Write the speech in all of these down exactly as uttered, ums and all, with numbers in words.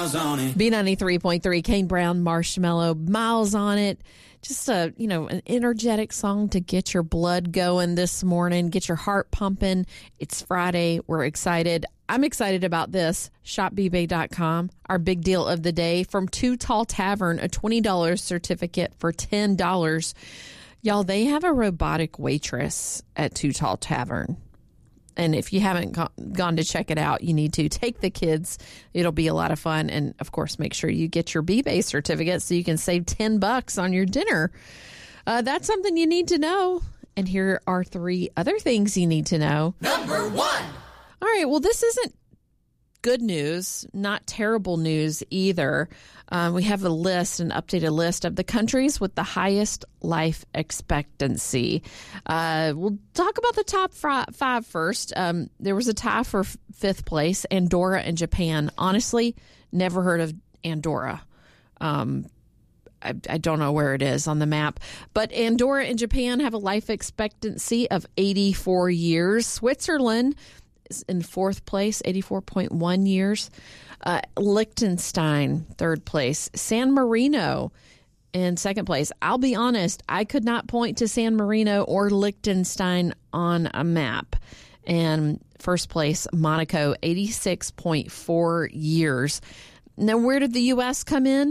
miles on it. B ninety-three point three, Kane Brown, Marshmallow, Miles on It. Just a, you know, an energetic song to get your blood going this morning, get your heart pumping. It's Friday. We're excited. I'm excited about this. shop b bay dot com, our big deal of the day. From Too Tall Tavern, a twenty dollars certificate for ten dollars. Y'all, they have a robotic waitress at Too Tall Tavern. And if you haven't go- gone to check it out, you need to take the kids. It'll be a lot of fun. And, of course, make sure you get your B-Bay certificate so you can save ten bucks on your dinner. Uh, that's something you need to know. And here are three other things you need to know. Number one. All right, well, this isn't good news, not terrible news either. Um, we have a list, an updated list of the countries with the highest life expectancy. Uh, we'll talk about the top five first. Um, there was a tie for f- fifth place, Andorra and Japan. Honestly, never heard of Andorra. Um, I, I don't know where it is on the map. But Andorra and Japan have a life expectancy of eighty-four years. Switzerland is in fourth place, eighty-four point one years. Uh, Liechtenstein, third place. San Marino in second place. I'll be honest, I could not point to San Marino or Liechtenstein on a map. And first place, Monaco, eighty-six point four years. Now, where did the U S come in?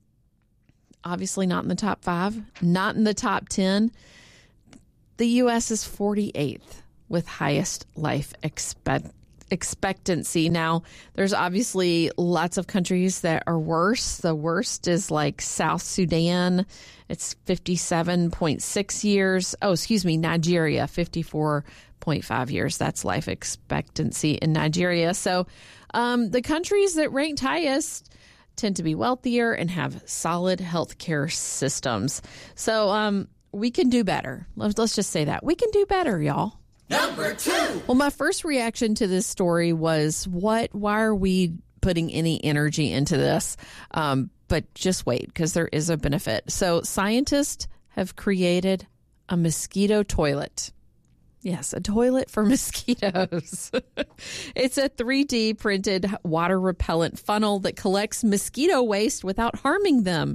Obviously not in the top five, not in the top ten. The U S is forty-eighth with highest life expect. expectancy. Now, there's obviously lots of countries that are worse. The worst is like South Sudan. It's fifty-seven point six years. Oh, excuse me, Nigeria, fifty-four point five years. That's life expectancy in Nigeria. So um, the countries that ranked highest tend to be wealthier and have solid healthcare systems. So um, we can do better. Let's, let's just say that. We can do better, y'all. Number two. Well, my first reaction to this story was, what? Why are we putting any energy into this? Um, but just wait, because there is a benefit. So scientists have created a mosquito toilet. Yes, a toilet for mosquitoes. It's a three D printed water repellent funnel that collects mosquito waste without harming them.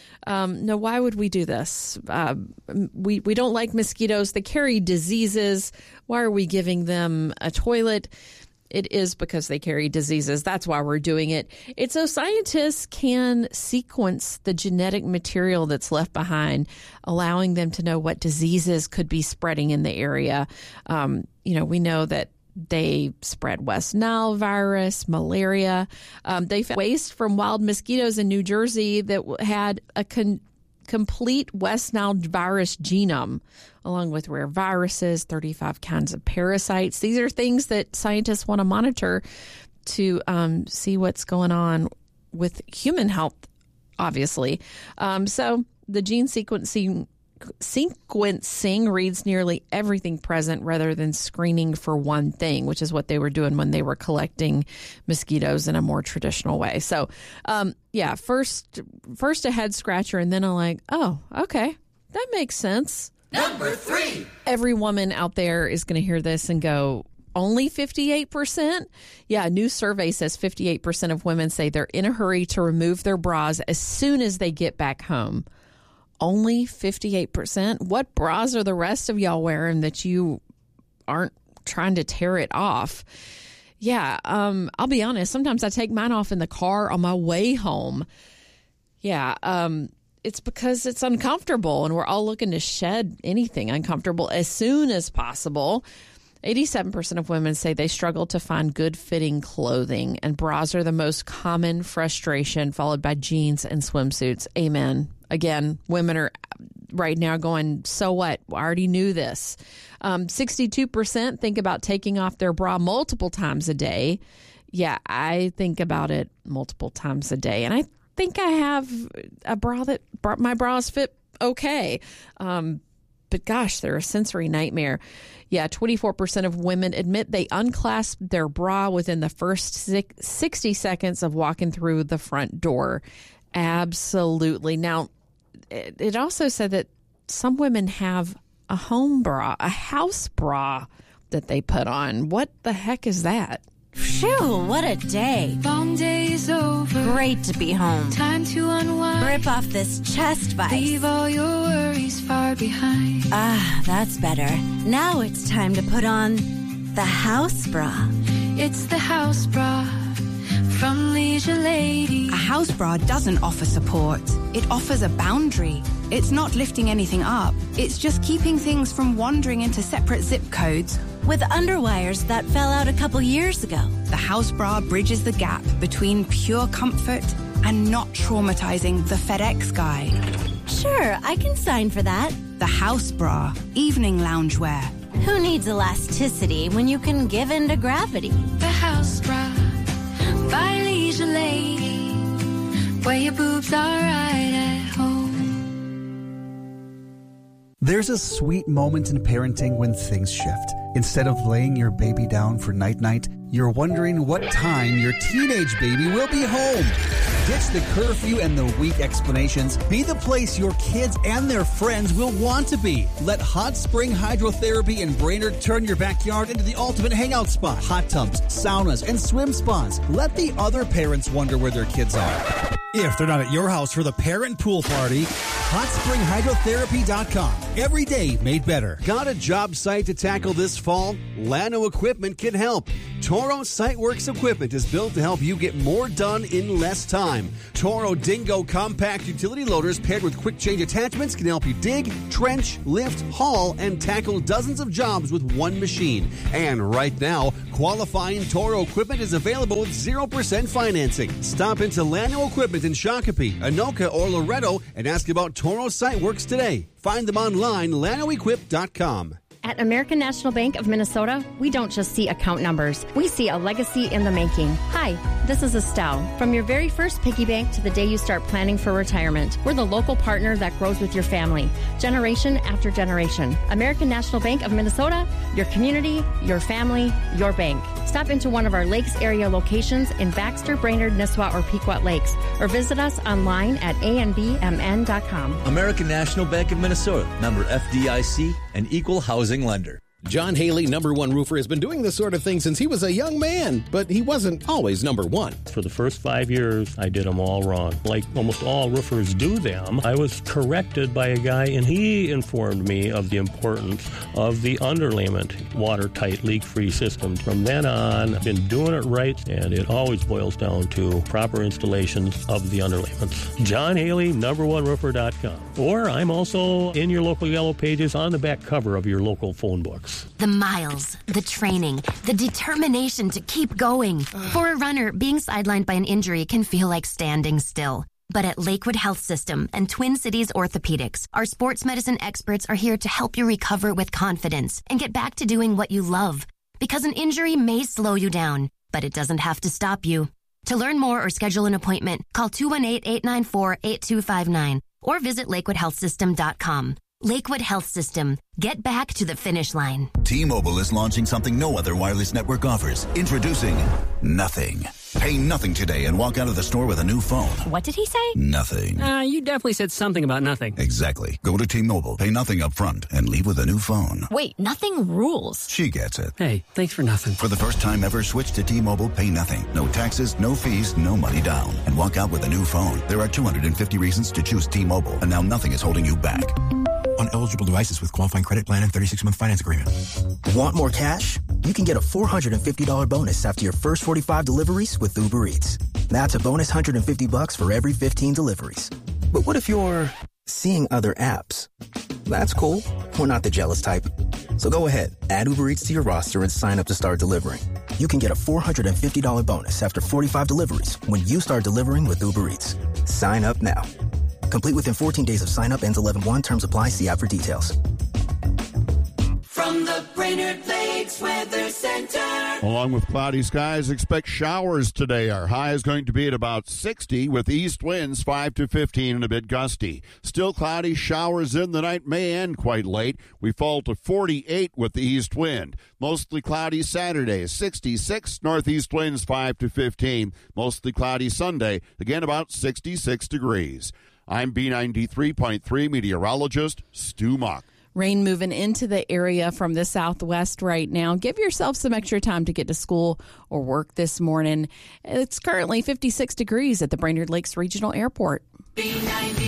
Um, now, why would we do this? Uh, we, we don't like mosquitoes. They carry diseases. Why are we giving them a toilet? It is because they carry diseases. That's why we're doing it. It's so scientists can sequence the genetic material that's left behind, allowing them to know what diseases could be spreading in the area. Um, you know, we know that they spread West Nile virus, malaria. Um, they found waste from wild mosquitoes in New Jersey that had a con- complete West Nile virus genome, along with rare viruses, thirty-five kinds of parasites. These are things that scientists want to monitor to um, see what's going on with human health, obviously. Um, so the gene sequencing Sequencing reads nearly everything present rather than screening for one thing, which is what they were doing when they were collecting mosquitoes in a more traditional way. So, um, yeah, first, first a head scratcher, and then I'm like, oh, okay, that makes sense. Number three. Every woman out there is going to hear this and go, only fifty-eight percent? Yeah, a new survey says fifty-eight percent of women say they're in a hurry to remove their bras as soon as they get back home. Only fifty-eight percent? What bras are the rest of y'all wearing that you aren't trying to tear it off? Yeah, um, I'll be honest. Sometimes I take mine off in the car on my way home. Yeah, um, it's because it's uncomfortable, and we're all looking to shed anything uncomfortable as soon as possible. eighty-seven percent of women say they struggle to find good-fitting clothing, and bras are the most common frustration, followed by jeans and swimsuits. Amen. Again, women are right now going, so what? I already knew this. Um, sixty-two percent think about taking off their bra multiple times a day. Yeah, I think about it multiple times a day. And I think I have a bra that my bras fit okay. Um, but gosh, they're a sensory nightmare. Yeah, twenty-four percent of women admit they unclasp their bra within the first sixty seconds of walking through the front door. Absolutely. Now, it also said that some women have a home bra, a house bra that they put on. What the heck is that? Phew, what a day. Long day is over. great to be home. Time to unwind. Rip off this chest vibe. Leave all your worries far behind. Ah, that's better. Now it's time to put on the house bra. It's the house bra from Leisure Lady. A house bra doesn't offer support. It offers a boundary. It's not lifting anything up. It's just keeping things from wandering into separate zip codes. With underwires that fell out a couple years ago. The house bra bridges the gap between pure comfort and not traumatizing the FedEx guy. Sure, I can sign for that. The house bra, evening loungewear. Who needs elasticity when you can give in to gravity? The house bra by Leisure Lady, where your boobs are right at home. There's a sweet moment in parenting when things shift. Instead of laying your baby down for night-night, you're wondering what time your teenage baby will be home. Ditch the curfew and the weak explanations. Be the place your kids and their friends will want to be. Let Hot Spring Hydrotherapy in Brainerd turn your backyard into the ultimate hangout spot. Hot tubs, saunas, and swim spas. Let the other parents wonder where their kids are. If they're not at your house for the parent pool party, hot spring hydrotherapy dot com. Every day made better. Got a job site to tackle this fall? Lano Equipment can help. Toro SiteWorks equipment is built to help you get more done in less time. Toro Dingo compact utility loaders paired with quick change attachments can help you dig, trench, lift, haul, and tackle dozens of jobs with one machine. And right now, qualifying Toro equipment is available with zero percent financing. Stop into Lano Equipment in Shakopee, Anoka, or Loretto and ask about Toro SiteWorks today. Find them online, lano equip dot com. At American National Bank of Minnesota, we don't just see account numbers. We see a legacy in the making. Hi, this is Estelle. From your very first piggy bank to the day you start planning for retirement, we're the local partner that grows with your family, generation after generation. American National Bank of Minnesota, your community, your family, your bank. Stop into one of our Lakes area locations in Baxter, Brainerd, Nisswa, or Pequot Lakes, or visit us online at a n b m n dot com. American National Bank of Minnesota, member F D I C, and equal housing lender. John Haley, number one roofer, has been doing this sort of thing since he was a young man, but he wasn't always number one. For the first five years, I did them all wrong. Like almost all roofers do them, I was corrected by a guy, and he informed me of the importance of the underlayment watertight, leak-free system. From then on, I've been doing it right, and it always boils down to proper installations of the underlayments. John Haley, number one roofer dot com. Or I'm also in your local Yellow Pages on the back cover of your local phone books. The miles, the training, the determination to keep going. For a runner, being sidelined by an injury can feel like standing still. But at Lakewood Health System and Twin Cities Orthopedics, our sports medicine experts are here to help you recover with confidence and get back to doing what you love. Because an injury may slow you down, but it doesn't have to stop you. To learn more or schedule an appointment, call two one eight, eight nine four, eight two five nine or visit lakewood health system dot com. Lakewood Health System. Get back to the finish line. T-Mobile is launching something no other wireless network offers. Introducing Nothing. Pay nothing today and walk out of the store with a new phone. What did he say? Nothing. Uh, you definitely said something about nothing. Exactly. Go to T-Mobile, pay nothing up front, and leave with a new phone. Wait, nothing rules. She gets it. Hey, thanks for nothing. For the first time ever, switch to T-Mobile, pay nothing. No taxes, no fees, no money down. And walk out with a new phone. There are two hundred fifty reasons to choose T-Mobile, and now nothing is holding you back. On eligible devices with qualifying credit plan and thirty-six month finance agreement. Want more cash? You can get a four hundred fifty dollars bonus after your first forty-five deliveries with Uber Eats. That's a bonus one hundred fifty bucks for every fifteen deliveries. But what if you're seeing other apps? That's cool. We're not the jealous type. So go ahead, add Uber Eats to your roster and sign up to start delivering. You can get a four hundred fifty dollars bonus after forty-five deliveries when you start delivering with Uber Eats. Sign up now. Complete within fourteen days of sign up. Ends eleven one. Terms apply. See app for details. From the Brainerd Lakes Weather Center. Along with cloudy skies, expect showers today. Our high is going to be at about sixty with east winds five to fifteen and a bit gusty. Still cloudy, showers in the night may end quite late. We fall to forty-eight with the east wind. Mostly cloudy Saturday, sixty-six, northeast winds five to fifteen. Mostly cloudy Sunday, again about sixty-six degrees. I'm B ninety-three point three meteorologist Stu Muck. Rain moving into the area from the southwest right now. Give yourself some extra time to get to school or work this morning. It's currently fifty-six degrees at the Brainerd Lakes Regional Airport.